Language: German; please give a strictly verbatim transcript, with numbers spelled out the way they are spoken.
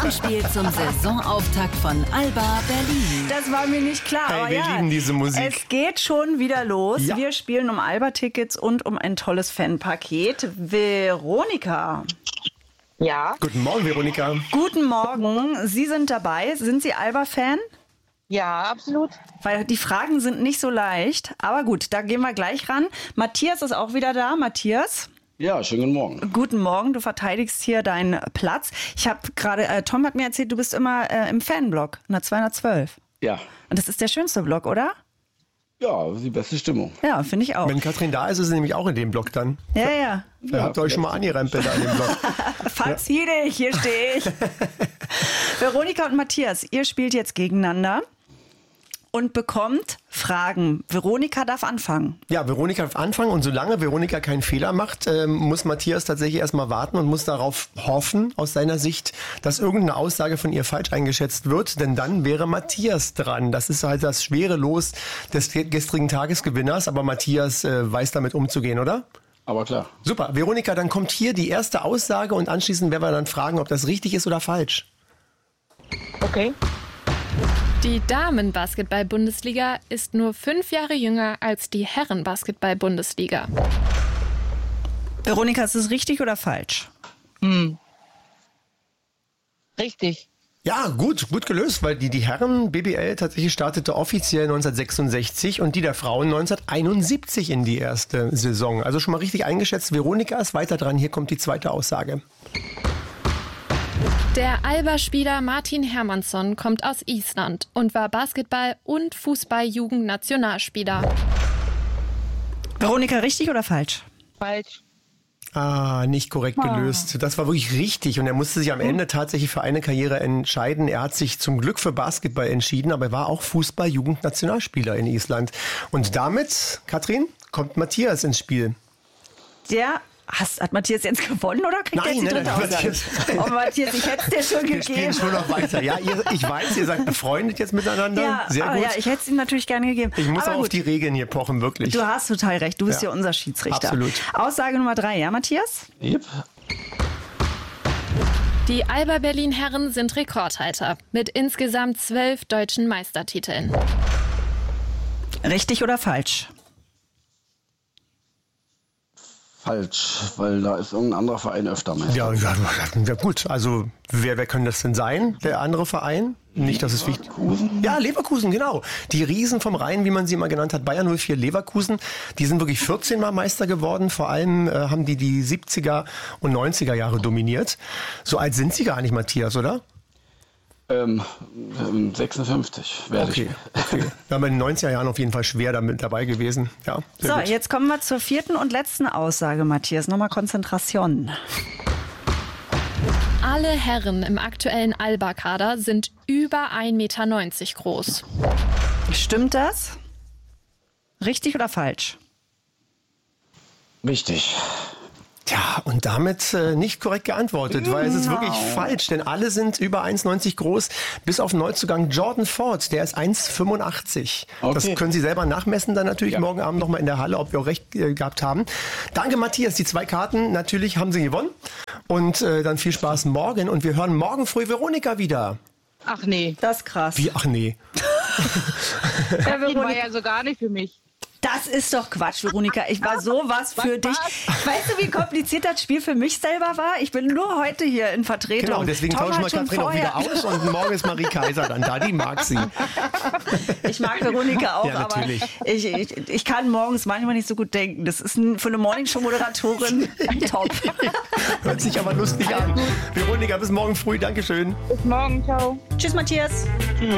Zusammenspiel zum Saisonauftakt von Alba Berlin. Das war mir nicht klar, Hey, aber wir ja, lieben diese Musik. es geht schon wieder los. Ja. Wir spielen um Alba-Tickets und um ein tolles Fanpaket. Veronika. Ja, Guten Morgen, Veronika. Guten Morgen. Sie sind dabei. Sind Sie Alba-Fan? ja, absolut. Weil die Fragen sind nicht so leicht. Aber gut, da gehen wir gleich ran. Matthias ist auch wieder da. Matthias? Ja, schönen guten Morgen. Guten Morgen, du verteidigst hier deinen Platz. Ich habe gerade, äh, Tom hat mir erzählt, du bist immer äh, im Fanblock, in der zweihundertzwelf. Ja, Und das ist der schönste Block, oder? ja, die beste Stimmung. Ja, finde ich auch. Wenn Katrin da ist, ist sie nämlich auch in dem Block dann. Ja, ja. Ihr habt euch schon mal angerempelt da in dem Block. Fazide, hier stehe ich. Veronika und Matthias, ihr spielt jetzt gegeneinander und bekommt Fragen. Veronika darf anfangen. Ja, Veronika darf anfangen und solange Veronika keinen Fehler macht, ähm, muss Matthias tatsächlich erstmal warten und muss darauf hoffen, aus seiner Sicht, dass irgendeine Aussage von ihr falsch eingeschätzt wird, denn dann wäre Matthias dran. Das ist halt das schwere Los des gestrigen Tagesgewinners, aber Matthias äh, weiß damit umzugehen, oder? Aber klar. Super, Veronika, dann kommt hier die erste Aussage und anschließend werden wir dann fragen, ob das richtig ist oder falsch. Okay. Die Damen-Basketball-Bundesliga ist nur fünf Jahre jünger als die Herren-Basketball-Bundesliga. Veronika, ist es richtig oder falsch? Richtig. Ja, gut, gut gelöst, weil die, die Herren B B L tatsächlich startete offiziell neunzehnhundertsechsundsechzig und die der Frauen neunzehnhunderteinundsiebzig in die erste Saison. Also schon mal richtig eingeschätzt. Veronika ist weiter dran. Hier kommt die zweite Aussage. Der Alba-Spieler Martin Hermannsson kommt aus Island und war Basketball- und Fußball-Jugendnationalspieler. Veronika, richtig oder falsch? Falsch. Ah, nicht korrekt gelöst. Das war wirklich richtig und er musste sich am Ende tatsächlich für eine Karriere entscheiden. Er hat sich zum Glück für Basketball entschieden, aber er war auch Fußball-Jugendnationalspieler in Island. Und damit, Katrin, kommt Matthias ins Spiel. Der Hast, hat Matthias jetzt gewonnen oder kriegt er Nein, jetzt die nein, dritte nein, Aussage? Matthias. Oh Matthias, ich hätte es dir schon Wir spielen gegeben. schon noch weiter. Ja, ihr, ich weiß, ihr seid befreundet jetzt miteinander. Ja, Sehr aber gut. ja, ich hätte es ihm natürlich gerne gegeben. Ich muss aber auch gut. auf die Regeln hier pochen, wirklich. Du hast total recht, du bist ja, Ja. unser Schiedsrichter. Absolut. Aussage Nummer drei, ja Matthias? Yep. Die Alba Berlin Herren sind Rekordhalter mit insgesamt zwölf deutschen Meistertiteln. Richtig oder falsch? Falsch, weil da ist irgendein anderer Verein öfter Meister. Ja, ja, ja, gut. Also, wer, wer kann das denn sein? Der andere Verein? Nicht, dass es wichtig Leverkusen? Ja, Leverkusen, genau. Die Riesen vom Rhein, wie man sie immer genannt hat, Bayer null vier Leverkusen, die sind wirklich vierzehn Mal Meister geworden. Vor allem äh, haben die die siebziger und neunziger Jahre dominiert. So alt sind sie gar nicht, Matthias, oder? Ähm, ähm, sechsundfünfzig werde Okay, ich. okay. Da haben wir in den neunziger Jahren auf jeden Fall schwer damit dabei gewesen. Ja, sehr So, gut. jetzt kommen wir zur vierten und letzten Aussage, Matthias. Nochmal Konzentration. Alle Herren im aktuellen Alba-Kader sind über ein Meter neunzig groß. Stimmt das? Richtig oder falsch? Richtig. Ja, und damit äh, nicht korrekt geantwortet, weil es ist wirklich falsch, denn alle sind über eins neunzig groß, bis auf Neuzugang Jordan Ford, der ist eins fünfundachtzig. Okay. Das können Sie selber nachmessen dann natürlich Ja. morgen Abend nochmal in der Halle, ob wir auch recht äh, gehabt haben. Danke Matthias, die zwei Karten, natürlich haben Sie gewonnen und äh, dann viel Spaß morgen und wir hören morgen früh Veronika wieder. Ach nee, Das ist krass. Wie, ach nee. Ja, das war Veronika, ja so gar nicht für mich. das ist doch Quatsch, Veronika. Ich war sowas für Was dich. Weißt du, wie kompliziert das Spiel für mich selber war? Ich bin nur heute hier in Vertretung. Genau, deswegen Tom tauschen wir hat schon Katrin auch wieder vorher- aus und morgen ist Marie Kaiser dann da, die mag sie. Ich mag Veronika auch, Ja, aber natürlich. ich, ich, ich kann morgens manchmal nicht so gut denken. Das ist ein, für eine Morningshow-Moderatorin top. Hört sich aber lustig an. Veronika, bis morgen früh, Dankeschön. Bis morgen, ciao. Tschüss, Matthias.